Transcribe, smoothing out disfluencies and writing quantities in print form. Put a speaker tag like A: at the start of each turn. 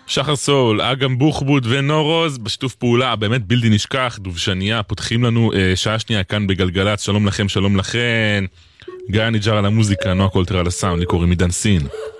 A: שחר סול, אגם בוחבוט ונורוז בשיתוף פעולה באמת בלתי נשכח, דובשניה, פותחים לנו שעה שנייה כאן בגלגלץ. שלום לכם, שלום לכן. גיא ניג'ר על המוזיקה, נועה קולטר על הסאונד, לי קוראים עידן סין.